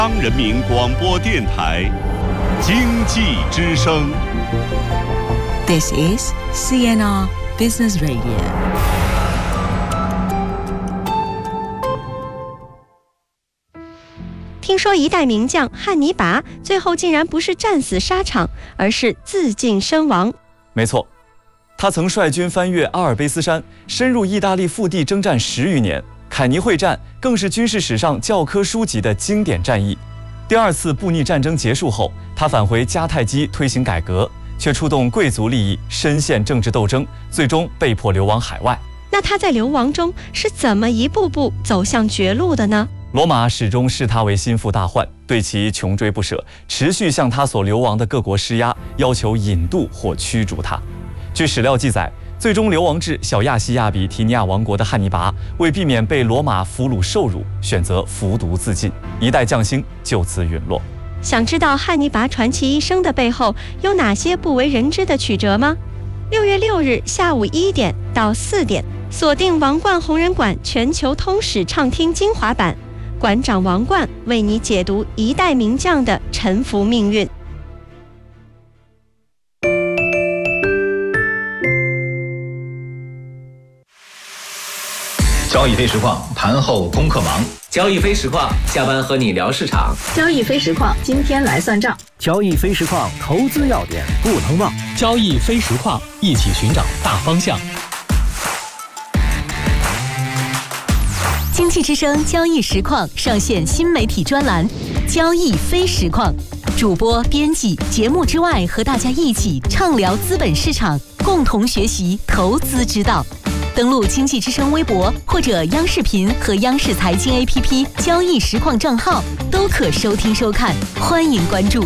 中央人民广播电台经济之声。 This is CNR Business Radio。 听说一代名将汉尼拔最后竟然不是战死沙场，而是自尽身亡。 没错，他曾率军翻越阿尔卑斯山，深入意大利腹地征战10余年。凯尼会战更是军事史上教科书级的经典战役。第2次布匿战争结束后，他返回迦太基推行改革，却触动贵族利益，深陷政治斗争，最终被迫流亡海外。 那他在流亡中是怎么一步步走向绝路的呢？ 罗马始终视他为心腹大患，对其穷追不舍，持续向他所流亡的各国施压，要求引渡或驱逐他。据史料记载，最终流亡至小亚细亚比提尼亚王国的汉尼拔，为避免被罗马俘虏受辱，选择服毒自尽，一代将星就此陨落。 想知道汉尼拔传奇一生的背后有哪些不为人知的曲折吗？6月6日下午1点到4点，锁定王冠红人馆全球通史畅听精华版，馆长王冠为你解读一代名将的沉浮命运。 交易非实况，盘后功课忙。 交易非实况，下班和你聊市场。 交易非实况，今天来算账。 交易非实况，投资要点不能忘。 交易非实况，一起寻找大方向。 经济之声交易实况上线新媒体专栏交易非实况，主播编辑节目之外和大家一起畅聊资本市场，共同学习投资之道。登录经济之声微博或者央视频和央视财经 APP 交易实况账号都可收听收看，欢迎关注。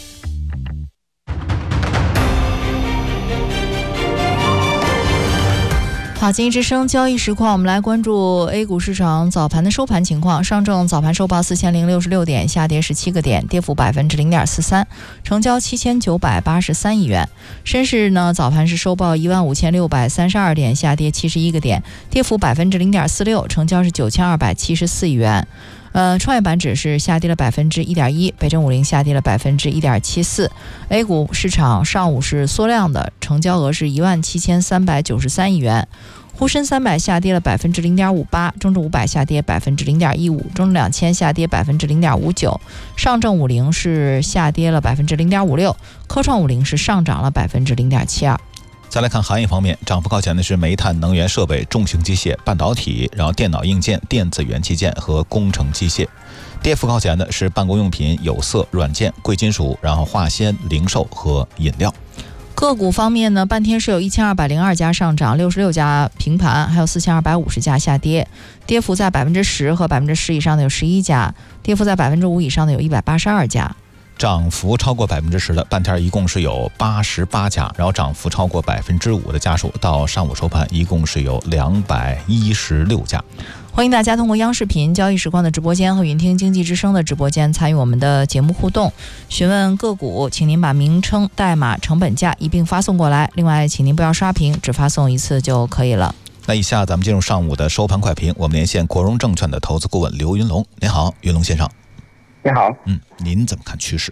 好，经济之声交易实况，我们来关注 A 股市场早盘的收盘情况。上证早盘收报4066点，下跌17个点，跌幅0.43%，成交7983亿元。深市呢，早盘是收报15632点，下跌71个点，跌幅0.46%，成交是9274亿元。创业板指是下跌了1.1%，北证50下跌了1.74%。A 股市场上午是缩量的，成交额是17393亿元。沪深300下跌了0.58%，中证500下跌0.15%，中证2000下跌0.59%，上证50是下跌了0.56%，科创50是上涨了0.72%。 再来看行业方面，涨幅靠前的是煤炭、能源设备、重型机械、半导体，然后电脑硬件、电子元器件和工程机械。跌幅靠前的是办公用品、有色、软件、贵金属，然后化纤、零售和饮料。 个股方面呢，半天是有1202家上涨，66家平盘，还有4250家下跌，跌幅在10%和10%以上的有11家，跌幅在5%以上的有182家。 涨幅超过10%的半天一共是有88家，然后涨幅超过5%的家数到上午收盘一共是有216家。 欢迎大家通过央视频交易实况的直播间和云听经济之声的直播间参与我们的节目互动，询问个股，请您把名称、代码、成本价一并发送过来。另外，请您不要刷屏，只发送一次就可以了。 那以下咱们进入上午的收盘快评，我们连线国荣证券的投资顾问刘云龙。您好，云龙先生。 你好， 您怎么看趋势？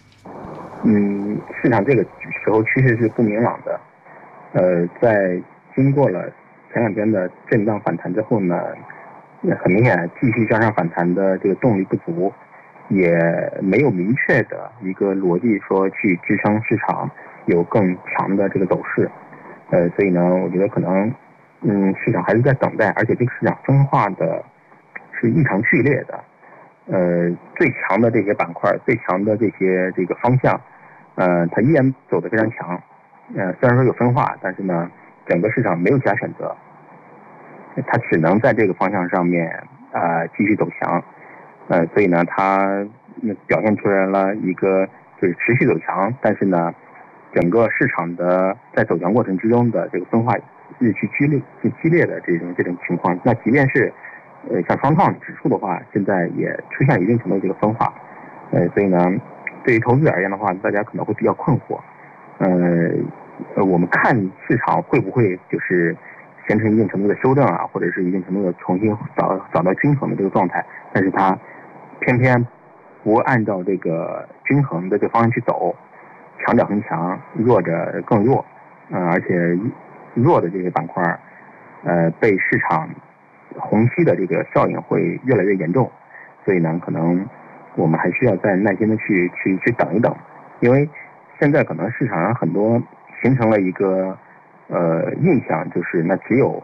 市场这个时候趋势是不明朗的。在经过了前两天的震荡反弹之后呢，很明显继续向上反弹的这个动力不足，也没有明确的一个逻辑说去支撑市场有更强的这个走势。所以呢，我觉得可能市场还是在等待，而且这个市场分化的是异常剧烈的。最强的这些板块，最强的这个方向，它依然走得非常强。虽然说有分化，但是呢，整个市场没有其他选择，它只能在这个方向上面继续走强。所以呢，它表现出来了一个就是持续走强，但是呢，整个市场的在走强过程之中的这个分化日趋激烈的这种情况。那即便是像双创指数的话，现在也出现一定程度的这个分化。所以呢，对于投资者而言的话，大家可能会比较困惑。我们看市场会不会就是形成一定程度的修正啊，或者是一定程度的重新找到均衡的这个状态，但是它偏偏不按照这个均衡的这方向去走，强者恒强，弱者更弱，而且弱的这些板块，被市场虹吸的这个效应会越来越严重，所以呢，可能我们还需要再耐心的去等一等，因为现在可能市场上很多形成了一个印象，就是那只有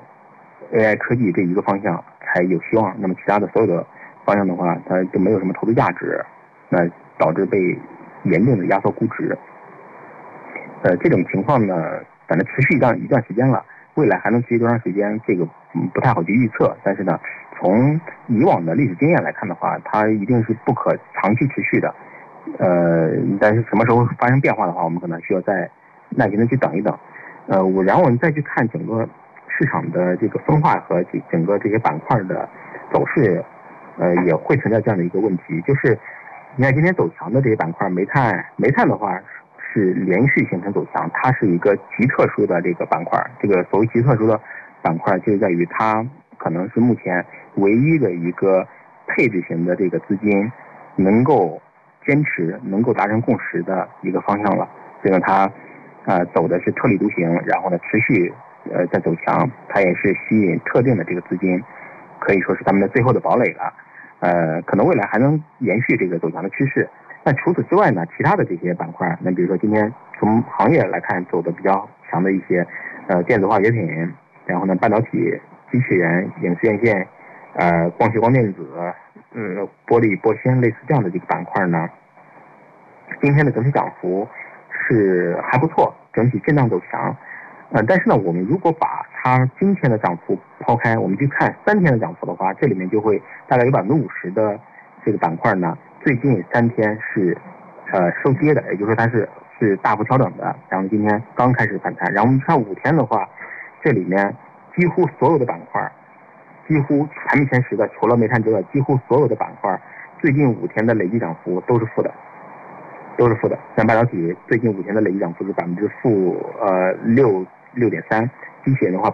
AI 科技这一个方向才有希望，那么其他的所有的方向的话，它就没有什么投资价值，那导致被严重的压缩估值。这种情况呢，反正持续一段时间了，未来还能持续多长时间，这个不太好去预测。但是呢，从以往的历史经验来看的话，它一定是不可长期持续的。但是什么时候发生变化的话，我们可能需要再耐心的去等一等。然后我们再去看整个市场的这个分化和整个这些板块的走势，也会存在这样的一个问题，就是你看今天走强的这些板块，煤炭的话是连续形成走强，它是一个极特殊的这个板块。这个所谓极特殊的板块，就是在于它可能是目前唯一的一个配置型的这个资金能够坚持、能够达成共识的一个方向了。所以呢，它走的是特立独行，然后呢持续在走强，它也是吸引特定的这个资金，可以说是他们的最后的堡垒了。可能未来还能延续这个走强的趋势。那除此之外呢，其他的这些板块，那比如说今天从行业来看走的比较强的一些电子化学品，然后呢半导体、机器人、影视院线、光学光电子、玻璃玻纤类似这样的这个板块呢，今天的整体涨幅是还不错，整体震荡走强。但是呢，我们如果把它今天的涨幅抛开，我们去看3天的涨幅的话，这里面就会大概有50%的这个板块呢，最近3天是收跌的，也就是说它是大幅调整的，然后今天刚开始反弹。然后我们看5天的话，这里面几乎所有的板块，几乎排名前10的，除了煤炭之外，几乎所有的板块最近5天的累计涨幅都是负的。像半导体最近5天的累计涨幅是6.3%，机械的话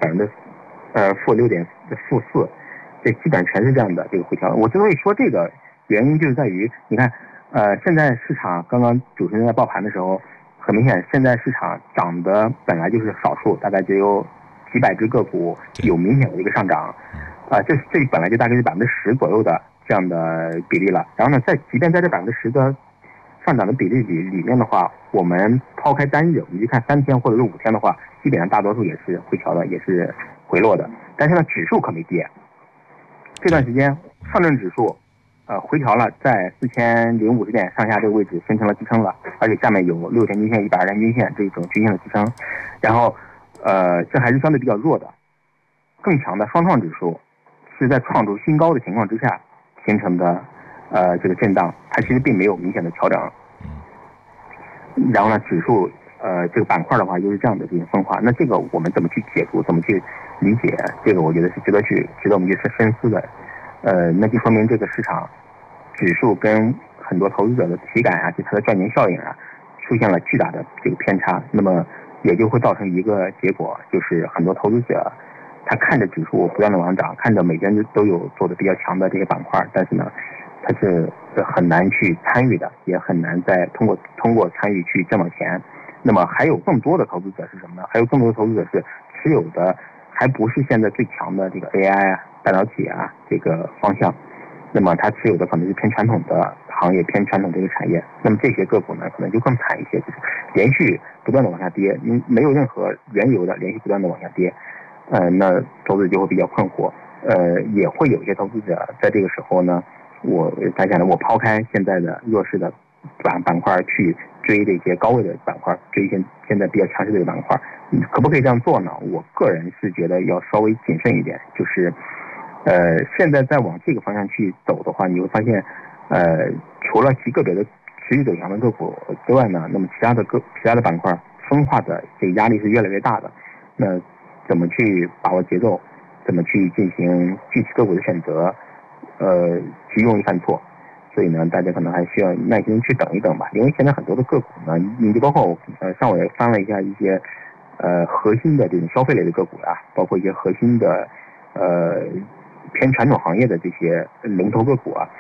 -6.4%，这基本上全是这样的这个回调。我之所以说这个原因，就是在于你看，现在市场刚刚主持人在报盘的时候，很明显，现在市场涨的本来就是少数，大概只有几百只个股有明显的一个上涨，这本来就大概是10%左右的这样的比例了。然后呢，即便在这10%的上涨的比例里面的话，我们抛开单日，我们去看3天或者是5天的话，基本上大多数也是回调的，也是回落的。但是呢，指数可没跌。这段时间上证指数回调了，在4050点上下这个位置形成了支撑了，而且下面有6天均线、120天均线这种均线的支撑。然后这还是相对比较弱的。更强的双创指数是在创出新高的情况之下形成的这个震荡，它其实并没有明显的调整。然后呢，指数这个板块的话又是这样的这种分化，那这个我们怎么去解读，怎么去理解，这个我觉得是值得我们去深思的。那就说明这个市场指数跟很多投资者的体感啊，就它的赚钱效应啊，出现了巨大的这个偏差，那么也就会造成一个结果，就是很多投资者他看着指数不断的往涨，看着每天都有做的比较强的这些板块，但是呢，它是很难去参与的，也很难再通过参与去挣到钱。那么还有更多的投资者是什么呢？还有更多的投资者是持有的还不是现在最强的这个 AI 啊、半导体啊这个方向，那么它持有的可能是偏传统的行业、偏传统这个产业。那么这些个股呢，可能就更惨一些，就是连续不断的往下跌，没有任何缘由的连续不断的往下跌。那投资者就会比较困惑。也会有一些投资者在这个时候呢，我抛开现在的弱势的板块去追这些高位的板块，追现在比较强势的板块，可不可以这样做呢？我个人是觉得要稍微谨慎一点，就是现在再往这个方向去走的话，你会发现除了极个别的持续走强的个股之外呢，那么其他的板块分化的这个压力是越来越大的。那怎么去把握节奏，怎么去进行具体个股的选择，极容易犯错。所以呢，大家可能还需要耐心去等一等吧，因为现在很多的个股呢，你就包括上午也翻了一下一些核心的这种消费类的个股啊，包括一些核心的偏传统行业的这些龙头个股啊，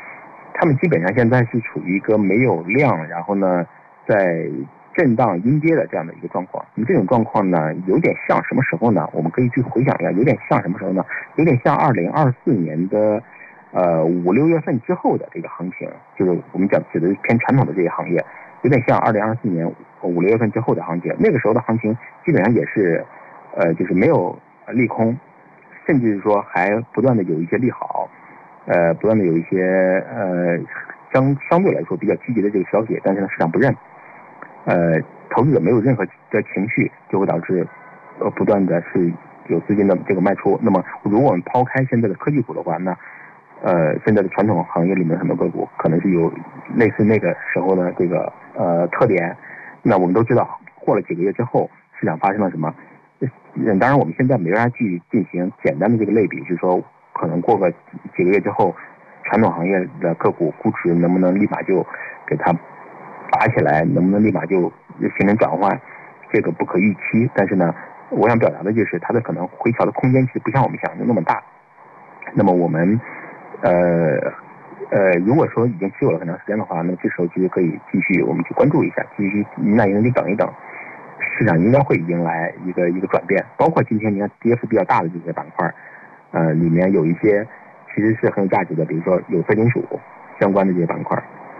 他们基本上现在是处于一个没有量，然后呢在震荡阴跌的这样的一个状况。那么这种状况呢，有点像什么时候呢？我们可以去回想一下，有点像什么时候呢？有点像2024年的5、6月份之后的这个行情，就是我们指的是偏传统的这些行业，有点像2024年5、6月份之后的行情。那个时候的行情基本上也是就是没有利空，甚至是说还不断的有一些利好，不断的有一些相对来说比较积极的这个消息，但是呢市场不认，投资者没有任何的情绪，就会导致不断的是有资金的这个卖出。那么如果我们抛开现在的科技股的话，那现在的传统行业里面很多个股可能是有类似那个时候的这个特点。那我们都知道，过了几个月之后，市场发生了什么？当然我们现在没办法去进行简单的这个类比，就是说可能过个几个月之后，传统行业的个股估值能不能立马就给它拔起来，能不能立马就形成转换，这个不可预期。但是呢，我想表达的就是它的可能回调的空间其实不像我们想的那么大。那么我们如果说已经持有了很长时间的话，那这时候其实可以继续我们去关注一下，继续耐心去等一等，市场应该会迎来一个转变。包括今天你看跌幅比较大的这些板块，里面有一些其实是很有价值的，比如说有色金属相关的这些板块，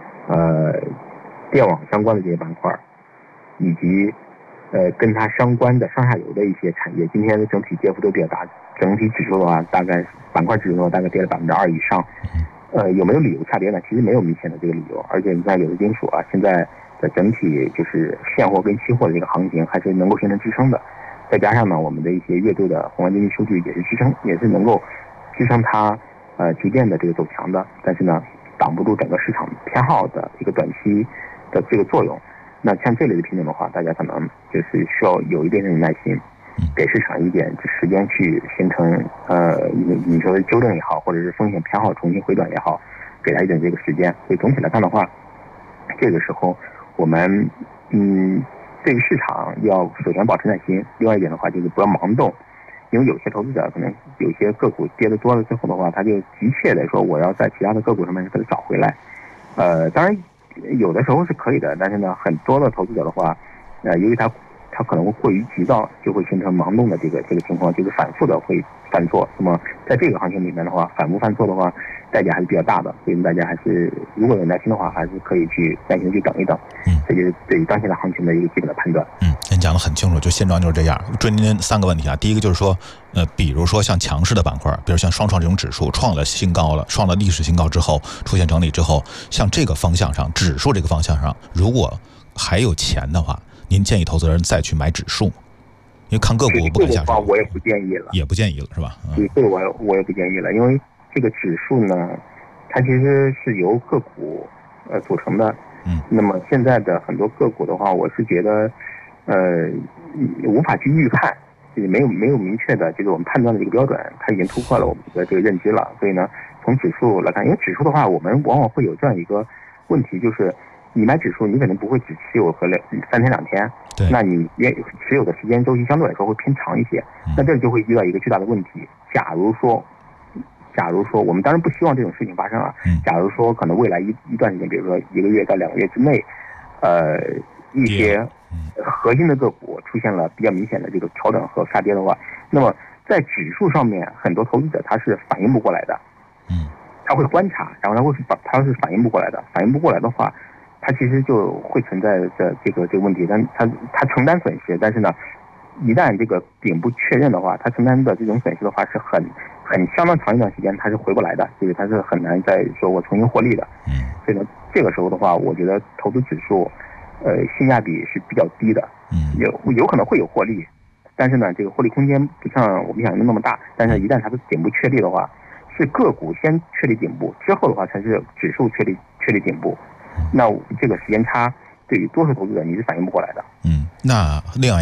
电网相关的这些板块，以及跟它相关的上下游的一些产业，今天的整体跌幅都比较大。整体指数的话，大概板块指数的话大概跌了2%以上。有没有理由下跌呢？其实没有明显的这个理由。而且你看有的金属啊，现在的整体就是现货跟期货的这个行情还是能够形成支撑的。再加上呢，我们的一些月度的宏观经济数据也是支撑，也是能够支撑它逐渐的这个走强的。但是呢，挡不住整个市场偏好的一个短期的这个作用。那像这类的品种的话，大家可能就是需要有一点点耐心，给市场一点时间去形成你说的纠正也好，或者是风险偏好重新回转也好，给它一点这个时间。所以总体来看的话，这个时候我们对于市场要首先保持耐心，另外一点的话就是不要盲动，因为有些投资者可能有些个股跌得多了之后的话，他就急切的说我要在其他的个股上面给它找回来。当然有的时候是可以的，但是呢，很多的投资者的话，由于他可能会过于急躁，就会形成盲动的这个情况，就是反复的会犯错。那么在这个行情里面的话，反复犯错的话，代价还是比较大的。所以大家还是如果有耐心的话，还是可以去耐心去等一等。这就是对于当前的行情的一个基本的判断。 您讲得很清楚，就现状就是这样。追您3个问题啊，第一个就是说，比如说像强势的板块，比如像双创这种指数创了新高了，创了历史新高之后出现整理之后，像这个方向上，指数这个方向上，如果还有钱的话，您建议投资人再去买指数，因为看个股不敢下手。 我也不建议了， 也不建议了，是吧？ 这个我也不建议了，因为这个指数呢，它其实是由个股组成的。那么现在的很多个股的话，我是觉得无法去预判，就是没有明确的这个我们判断的这个标准，它已经突破了我们的这个认知了。所以呢，从指数来看，因为指数的话，我们往往会有这样一个问题，就是你买指数，你可能不会只持有3天2天，那你持有的时间周期相对来说会偏长一些。那这就会遇到一个巨大的问题。假如说我们当然不希望这种事情发生啊。假如说可能未来一段时间，比如说1个月到2个月之内，一些核心的个股出现了比较明显的这个调整和下跌的话，那么在指数上面，很多投资者他是反应不过来的。他会观察，然后他是反应不过来的。反应不过来的话，他其实就会存在着这个问题。但他承担损失，但是呢，一旦这个顶部确认的话，他承担的这种损失的话是很相当长一段时间他是回不来的，就是他是很难再说我重新获利的。所以呢，这个时候的话，我觉得投资指数，性价比是比较低的。有可能会有获利，但是呢，这个获利空间不像我们想的那么大。但是一旦它的顶部确立的话，是个股先确立顶部，之后的话才是指数确立顶部。那这个时间差对于多数投资者你是反应不过来的。 那另外